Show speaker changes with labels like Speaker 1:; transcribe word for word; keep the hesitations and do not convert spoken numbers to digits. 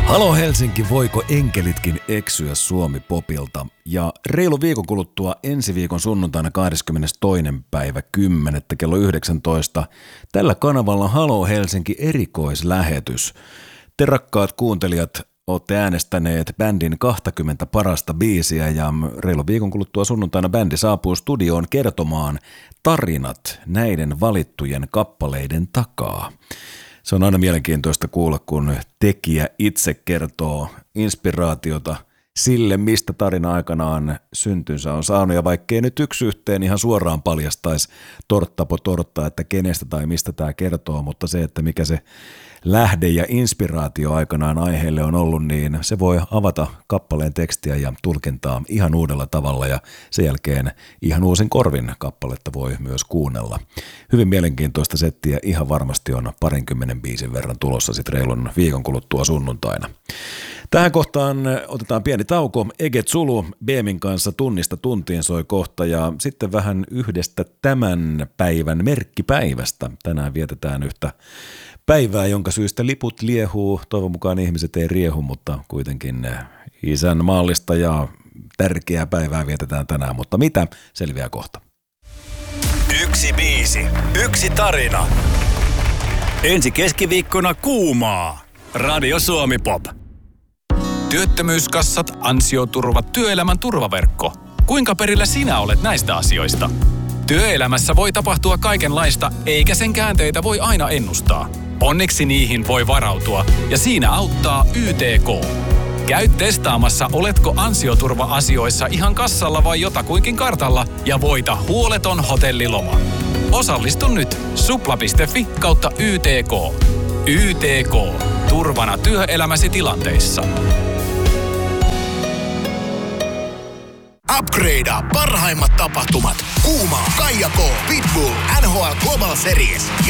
Speaker 1: Halo Helsinki, voiko enkelitkin eksyä Suomi-popilta? Ja reilu viikon kuluttua ensi viikon sunnuntaina kahdeskymmenestoinen päivä kymmenettä kello yhdeksäntoista tällä kanavalla Halo Helsinki erikoislähetys. Te rakkaat kuuntelijat olette äänestäneet bändin kaksikymmentä parasta biisiä ja reilu viikon kuluttua sunnuntaina bändi saapuu studioon kertomaan tarinat näiden valittujen kappaleiden takaa. Se on aina mielenkiintoista kuulla, kun tekijä itse kertoo inspiraatiota sille, mistä tarina aikanaan syntynsä on saanut. Ja vaikkei nyt yksi yhteen ihan suoraan paljastaisi torttapo tortta, että kenestä tai mistä tämä kertoo, mutta se, että mikä se lähde ja inspiraatio aikanaan aiheelle on ollut, niin se voi avata kappaleen tekstiä ja tulkintaa ihan uudella tavalla ja sen jälkeen ihan uusin korvin kappaletta voi myös kuunnella. Hyvin mielenkiintoista settiä ihan varmasti on parinkymmenen biisin verran tulossa sitten reilun viikon kuluttua sunnuntaina. Tähän kohtaan otetaan pieni tauko. Eget Zulu Beemin kanssa tunnista tuntiin soi kohta ja sitten vähän yhdestä tämän päivän merkkipäivästä. Tänään vietetään yhtä päivää, jonka syystä liput liehuu. Toivon mukaan ihmiset ei riehu, mutta kuitenkin isän maallista ja tärkeää päivää vietetään tänään. Mutta mitä selviää kohta?
Speaker 2: Yksi biisi, yksi tarina. Ensi keskiviikkona kuumaa. Radio Suomi Pop. Työttömyyskassat, ansioturvat, työelämän turvaverkko. Kuinka perillä sinä olet näistä asioista? Työelämässä voi tapahtua kaikenlaista, eikä sen käänteitä voi aina ennustaa. Onneksi niihin voi varautua, ja siinä auttaa Y T K. Käy testaamassa, oletko ansioturva-asioissa ihan kassalla vai jotakuinkin kartalla, ja voita huoleton hotelliloma. Osallistu nyt supla piste fi kautta Y T K. Y T K. Turvana työelämäsi tilanteissa.
Speaker 3: Upgradea parhaimmat tapahtumat. Kuuma, Kaija K, Pitbull, N H L Global Series